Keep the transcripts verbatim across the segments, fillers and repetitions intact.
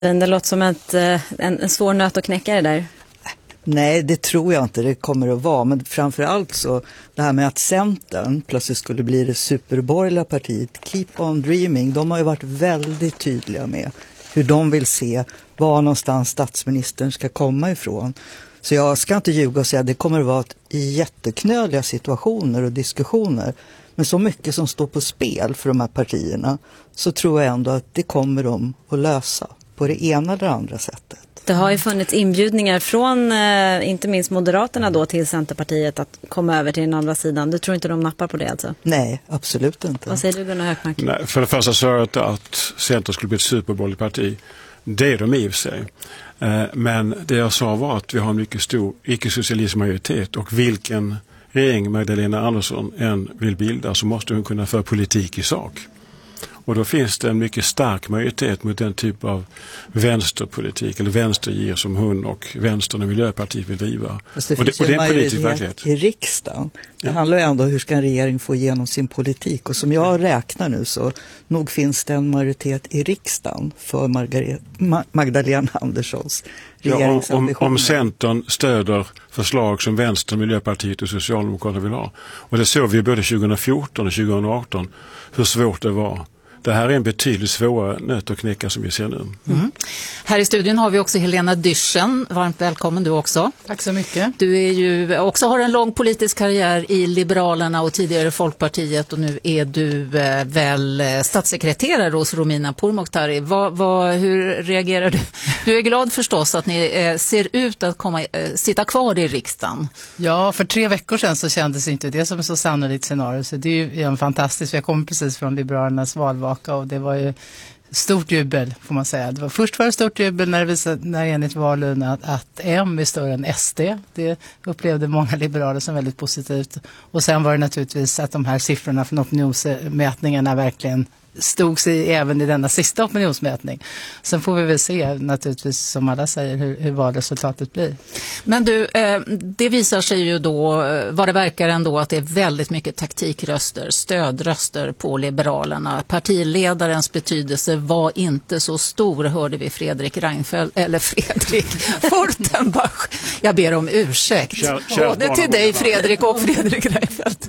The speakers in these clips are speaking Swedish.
Det låter som ett, en, en svår nöt att knäcka det där. Nej, det tror jag inte det kommer att vara. Men framförallt så det här med att Centern plötsligt skulle bli det superborgerliga partiet. Keep on dreaming. De har ju varit väldigt tydliga med hur de vill se var någonstans statsministern ska komma ifrån. Så jag ska inte ljuga och säga att det kommer att vara jätteknöliga situationer och diskussioner. Men så mycket som står på spel för de här partierna så tror jag ändå att det kommer de att lösa på det ena eller andra sättet. Det har ju funnits inbjudningar från eh, inte minst Moderaterna då till Centerpartiet att komma över till den andra sidan. Du tror inte de nappar på det alltså? Nej, absolut inte. Vad säger du, Gunnar Hökmark? Nej, för det första så är det inte att Centern skulle bli ett superborgerligt parti. Det är de i och för sig. Eh, men det jag sa var att vi har en mycket stor icke-socialistisk majoritet, och vilken regering Magdalena Andersson än vill bilda så måste hon kunna föra politik i sak. Och då finns det en mycket stark majoritet mot den typ av vänsterpolitik eller vänstergir som hon och Vänstern och Miljöpartiet vill driva. Fast det och finns det, och det är en politisk verklighet i riksdagen. Det ja. handlar ju ändå om hur ska en regering få igenom sin politik. Och som jag räknar nu så nog finns det en majoritet i riksdagen för Margaret, Ma- Magdalena Anderssons regeringsambitioner. Ja, om, om Centern stöder förslag som Vänstern, Miljöpartiet och Socialdemokraterna vill ha. Och det såg vi både tjugo fjorton och tjugo arton hur svårt det var. Det här är en betydligt svårare nöt att knäcka som vi ser nu. Mm. Här i studion har vi också Helena Dyrssen. Varmt välkommen du också. Tack så mycket. Du är ju också har en lång politisk karriär i Liberalerna och tidigare Folkpartiet, och nu är du eh, väl statssekreterare hos Romina Pourmokhtari. Vad, vad, hur reagerar du? Du är glad förstås att ni eh, ser ut att komma, eh, sitta kvar i riksdagen. Ja, för tre veckor sedan så kändes inte det som ett så sannolikt scenario. Så det är ju en fantastisk. Jag kommer precis från Liberalernas valvaka och det var ju stort jubel får man säga. Det var, först var det stort jubel när det visade, när enligt valen att, att M är större än S D. Det upplevde många liberaler som väldigt positivt. Och sen var det naturligtvis att de här siffrorna från opinionsmätningarna verkligen stod sig även i denna sista opinionsmätning. Sen får vi väl se naturligtvis som alla säger hur, hur valresultatet blir. Men du, eh, det visar sig ju då eh, vad det verkar ändå att det är väldigt mycket taktikröster, stödröster på Liberalerna. Partiledarens betydelse var inte så stor, hörde vi Fredrik Reinfeldt, eller Fredrik Fortenbach. Jag ber om ursäkt. Kär, kär både till dig Fredrik och Fredrik Reinfeldt.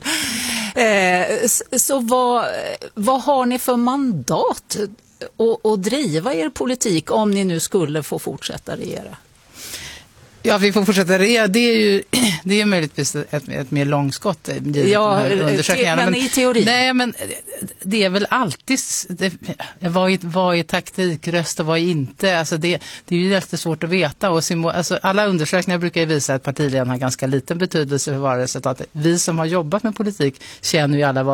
Eh, så vad, vad har ni för mandat att, att driva er politik om ni nu skulle få fortsätta regera? Ja, vi får fortsätta regera. Det är ju det är möjligtvis ett, ett mer långskott ja, te- men i teori. Nej, men det är väl alltid det, vad, är, vad är taktikröst och vad är inte? Alltså det, det är ju väldigt svårt att veta. Och alltså alla undersökningar brukar ju visa att partiledaren har ganska liten betydelse för valresultatet. Vi som har jobbat med politik känner ju alla